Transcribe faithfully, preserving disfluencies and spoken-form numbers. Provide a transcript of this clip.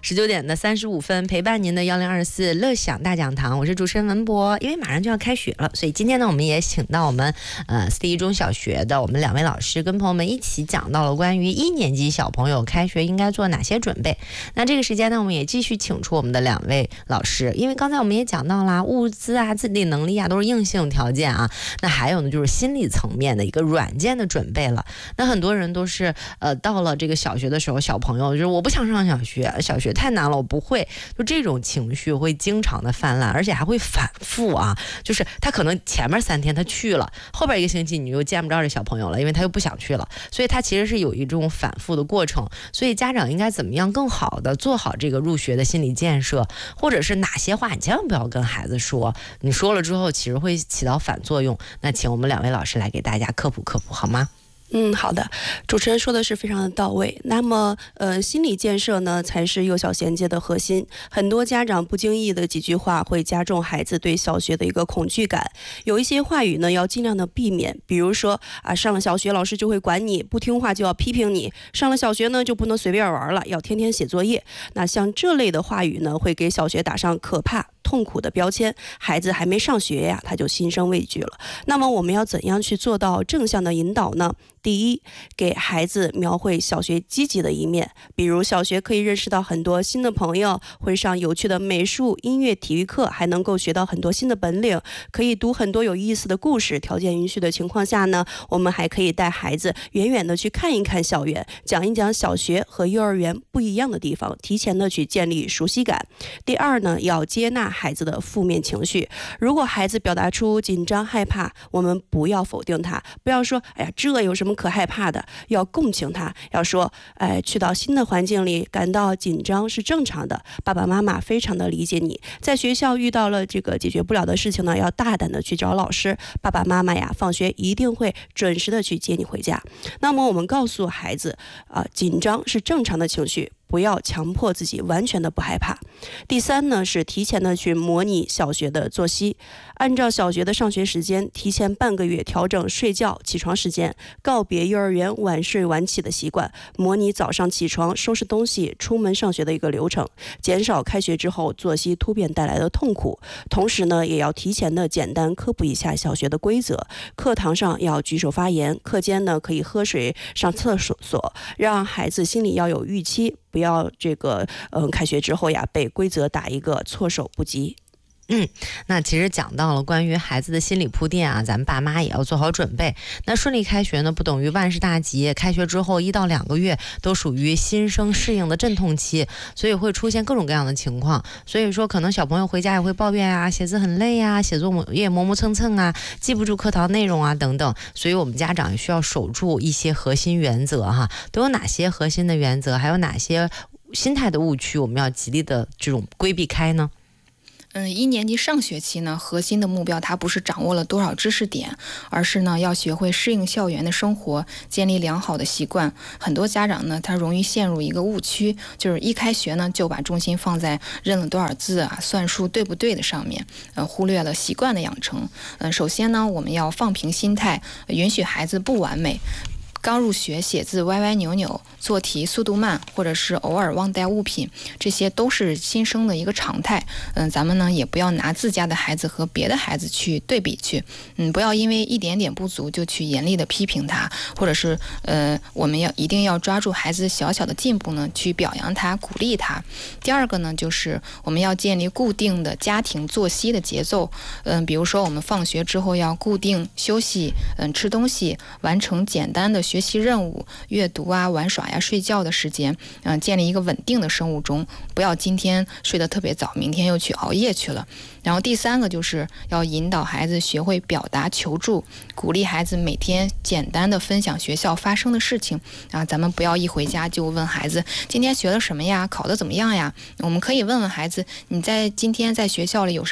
十九点的三十五分，陪伴您的幺零二四乐享大讲堂，我是主持人文博。因为马上就要开学了，所以今天呢，我们也请到我们呃四一中小学的我们两位老师，跟朋友们一起讲到了关于一年级小朋友开学应该做哪些准备。那这个时间呢，我们也继续请出我们的两位老师，因为刚才我们也讲到了物资啊、自理能力啊都是硬性条件啊，那还有呢就是心理层面的一个软件的准备了。那很多人都是呃到了这个小学的时候，小朋友就是我不想上小学，小学太难了，我不会，就这种情绪会经常的泛滥，而且还会反复啊。就是他可能前面三天他去了，后边一个星期你又见不着这小朋友了，因为他又不想去了，所以他其实是有一种反复的过程。所以家长应该怎么样更好的做好这个入学的心理建设，或者是哪些话你千万不要跟孩子说，你说了之后其实会起到反作用。那请我们两位老师来给大家科普科普好吗？ 嗯，好的，主持人说的是非常的到位。那么，呃，心理建设呢，才是幼小衔接的核心。很多家长不经意的几句话，会加重孩子对小学的一个恐惧感。有一些话语呢，要尽量的避免，比如说啊，上了小学老师就会管你，不听话就要批评你；上了小学呢，就不能随便玩了，要天天写作业。那像这类的话语呢，会给小学打上可怕、痛苦的标签，孩子还没上学呀，他就心生畏惧了。那么我们要怎样去做到正向的引导呢？第一，给孩子描绘小学积极的一面，比如小学可以认识到很多新的朋友，会上有趣的美术、音乐、体育课，还能够学到很多新的本领，可以读很多有意思的故事。条件允许的情况下呢，我们还可以带孩子远远的去看一看校园，讲一讲小学和幼儿园不一样的地方，提前的去建立熟悉感。第二呢，要接纳孩子的负面情绪。如果孩子表达出紧张害怕，我们不要否定他，不要说哎呀这有什么可害怕的，要共情他，要说哎，去到新的环境里感到紧张是正常的，爸爸妈妈非常的理解你。在学校遇到了这个解决不了的事情呢，要大胆的去找老师，爸爸妈妈呀放学一定会准时的去接你回家。那么我们告诉孩子啊、呃，紧张是正常的情绪，不要强迫自己完全的不害怕。第三呢，是提前的去模拟小学的作息，按照小学的上学时间，提前半个月调整睡觉起床时间，告别幼儿园晚睡晚起的习惯，模拟早上起床收拾东西出门上学的一个流程，减少开学之后作息突变带来的痛苦。同时呢，也要提前的简单科普一下小学的规则，课堂上要举手发言，课间呢可以喝水上厕所，让孩子心里要有预期，不要这个嗯，开学之后呀被规则打一个措手不及。 嗯，那其实讲到了关于孩子的心理铺垫啊，咱们爸妈也要做好准备。那顺利开学呢，不等于万事大吉。开学之后一到两个月都属于新生适应的阵痛期，所以会出现各种各样的情况。所以说，可能小朋友回家也会抱怨啊，写字很累啊，写作业磨磨蹭蹭啊，记不住课堂内容啊等等。所以我们家长也需要守住一些核心原则哈。都有哪些核心的原则？还有哪些心态的误区？我们要极力的这种规避开呢？ 嗯，一年级上学期呢，核心的目标它不是掌握了多少知识点，而是呢要学会适应校园的生活，建立良好的习惯。很多家长呢，他容易陷入一个误区，就是一开学呢就把重心放在认了多少字啊、算术对不对的上面，呃，忽略了习惯的养成。嗯、呃，首先呢，我们要放平心态，允许孩子不完美。刚入学写字歪歪扭扭，做题速度慢，或者是偶尔忘带物品，这些都是新生的一个常态。嗯，咱们呢也不要拿自家的孩子和别的孩子去对比去，嗯，不要因为一点点不足就去严厉的批评他，或者是呃，我们要一定要抓住孩子小小的进步呢，去表扬他、鼓励他。第二个呢，就是我们要建立固定的家庭作息的节奏。嗯，比如说我们放学之后要固定休息，嗯，吃东西，完成简单的学习任务、阅读啊、玩耍呀、睡觉的时间，嗯、呃，建立一个稳定的生物钟，不要今天睡得特别早，明天又去熬夜去了。然后第三个就是要引导孩子学会表达求助，鼓励孩子每天简单的分享学校发生的事情啊，咱们不要一回家就问孩子今天学了什么呀，考得怎么样呀？我们可以问问孩子，你在今天在学校里有什么